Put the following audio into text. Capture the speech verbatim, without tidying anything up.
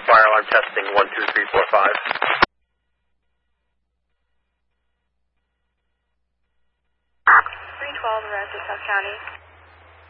fire alarm testing one two three four five. three twelve arrived at South County.